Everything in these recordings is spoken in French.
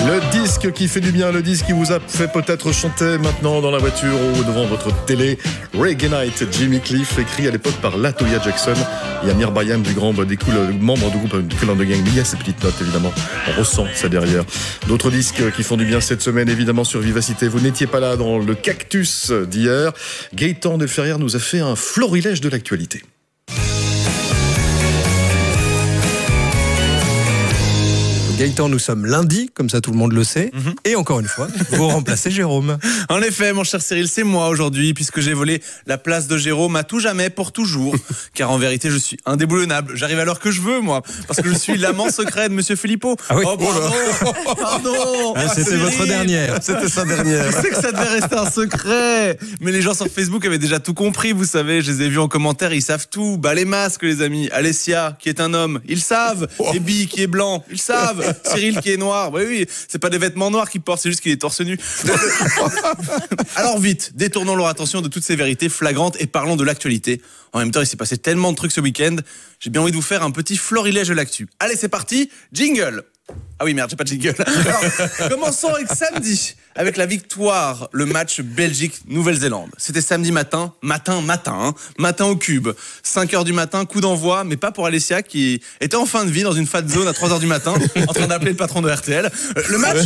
Le disque qui fait du bien, le disque qui vous a fait peut-être chanter maintenant dans la voiture ou devant votre télé. Reggae Night, Jimmy Cliff, écrit à l'époque par Latoya Jackson et Amir Bayam du membre du groupe Kool and the Gang. Mais il y a ces petites notes évidemment, on ressent ça derrière. D'autres disques qui font du bien cette semaine évidemment sur Vivacité. Vous n'étiez pas là dans le Cactus d'hier. Gaëtan Delferrière nous a fait un florilège de l'actualité. Gaëtan, nous sommes lundi, comme ça tout le monde le sait. Et encore une fois, vous remplacez Jérôme. En effet, mon cher Cyril, c'est moi aujourd'hui, puisque j'ai volé la place de Jérôme à tout jamais, pour toujours. Car en vérité, je suis indéboulonnable. J'arrive à l'heure que je veux, moi. Parce que je suis l'amant secret de Monsieur Philippot. Ah oui. Oh, pardon. C'était Cyril. votre dernière. C'était sa dernière. Je sais que ça devait rester un secret. Mais les gens sur Facebook avaient déjà tout compris, vous savez. Je les ai vus en commentaire, ils savent tout. Bah, les masques, les amis. Alessia, qui est un homme, ils savent. Ebi, qui est blanc, ils savent. Cyril, qui est noir. Oui, c'est pas des vêtements noirs qu'il porte, c'est juste qu'il est torse nu. Alors vite, détournons leur attention de toutes ces vérités flagrantes et parlons de l'actualité. En même temps, il s'est passé tellement de trucs ce week-end. J'ai bien envie de vous faire un petit florilège de l'actu. Allez, c'est parti. Jingle. Ah oui, merde, j'ai pas de jingle. Alors, commençons avec samedi, avec la victoire, le match Belgique-Nouvelle-Zélande. C'était samedi matin au cube. 5h du matin, coup d'envoi, mais pas pour Alessia qui était en fin de vie dans une fat zone à 3h du matin, en train d'appeler le patron de RTL. Le match,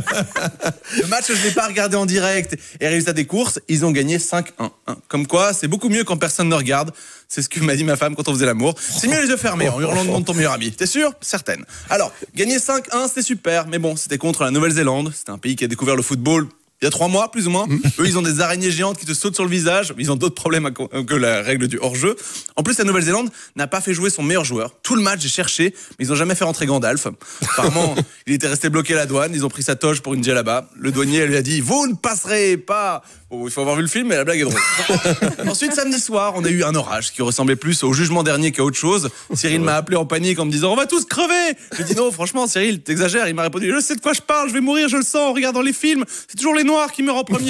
je l'ai pas regardé en direct. Et résultat des courses, ils ont gagné 5-1. Comme quoi, c'est beaucoup mieux quand personne ne regarde. C'est ce que m'a dit ma femme quand on faisait l'amour. C'est mieux les yeux fermés, en hurlant le nom de ton meilleur ami. T'es sûr? Certaine. Alors, gagner 5-1, c'était super, mais bon, c'était contre la Nouvelle-Zélande. C'était un pays qui a découvert le football il y a 3 mois, plus ou moins. Eux, ils ont des araignées géantes qui te sautent sur le visage. Ils ont d'autres problèmes que la règle du hors-jeu. En plus, la Nouvelle-Zélande n'a pas fait jouer son meilleur joueur. Tout le match, j'ai cherché, mais ils n'ont jamais fait rentrer Gandalf. Apparemment, il était resté bloqué à la douane. Ils ont pris sa toge pour une djellaba. Le douanier lui a dit « Vous ne passerez pas !» Bon, il faut avoir vu le film, mais la blague est drôle. Ensuite, samedi soir, on a eu un orage qui ressemblait plus au jugement dernier qu'à autre chose. Cyril m'a appelé en panique en me disant « On va tous crever !» J'ai dit « Non, franchement, Cyril, t'exagères. » Il m'a répondu « Je sais de quoi je parle, je vais mourir, je le sens, en regardant les films. C'est toujours les noirs qui meurent en premier. »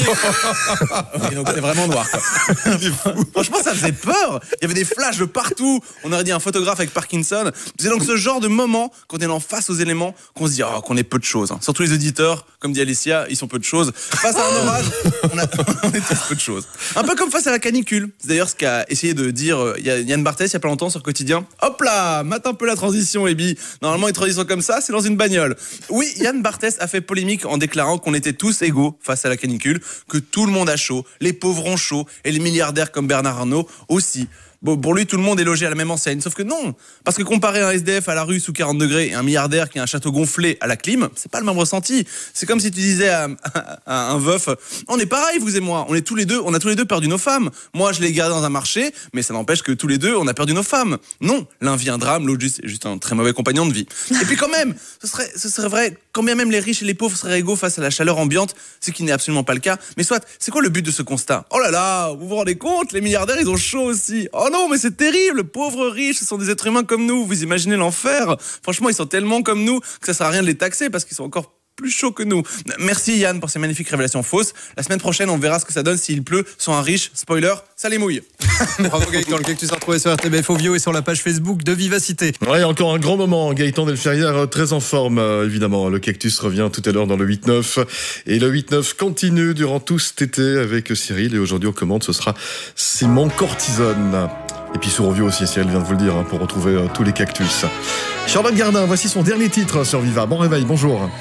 Et donc, c'est vraiment noir, quoi. Franchement, ça faisait peur. Il y avait des flashs de partout. On aurait dit un photographe avec Parkinson. C'est donc ce genre de moment, quand on est en face aux éléments, qu'on se dit qu'on est peu de choses. Surtout les auditeurs, comme dit Alessia, ils sont peu de choses. Face à un orage, on est tous peu de choses. Un peu comme face à la canicule. C'est d'ailleurs ce qu'a essayé de dire Yann Barthès il y a pas longtemps sur Quotidien. Hop là, mate un peu la transition, Ebi. Normalement, une transition comme ça, c'est dans une bagnole. Oui, Yann Barthès a fait polémique en déclarant qu'on était tous égaux face à la canicule, que tout le monde a chaud, les pauvres ont chaud, et les milliardaires comme Bernard Arnault aussi. Bon, pour lui, tout le monde est logé à la même enseigne. Sauf que non. Parce que comparer un SDF à la rue sous 40 degrés et un milliardaire qui a un château gonflé à la clim, c'est pas le même ressenti. C'est comme si tu disais à un veuf, on est pareil, vous et moi. On a tous les deux perdu nos femmes. Moi, je l'ai gardé dans un marché, mais ça n'empêche que tous les deux, on a perdu nos femmes. Non. L'un vit un drame, l'autre juste un très mauvais compagnon de vie. Et puis quand même, ce serait vrai, quand bien même les riches et les pauvres seraient égaux face à la chaleur ambiante, ce qui n'est absolument pas le cas. Mais soit, c'est quoi le but de ce constat? Oh là là, vous vous rendez compte? Les milliardaires, ils ont chaud aussi. Oh non, mais c'est terrible, pauvres riches, ce sont des êtres humains comme nous, vous imaginez l'enfer? Franchement, ils sont tellement comme nous que ça sert à rien de les taxer parce qu'ils sont encore plus chauds que nous. Merci Yann pour ces magnifiques révélations fausses. La semaine prochaine, on verra ce que ça donne s'il pleut sur un riche. Spoiler, ça les mouille. Bravo Gaëtan, le Cactus à retrouver sur RTBF Audio et sur la page Facebook de Vivacité. Ouais, encore un grand moment. Gaëtan Delferrière, très en forme, évidemment. Le Cactus revient tout à l'heure dans le 8-9. Et le 8-9 continue durant tout cet été avec Cyril. Et aujourd'hui, aux commandes, ce sera Simon Cortisone. Et puis sur Ovio aussi, Cyril vient de vous le dire, pour retrouver tous les cactus. Charlotte Gardin, voici son dernier titre sur Viva. Bon réveil, bonjour.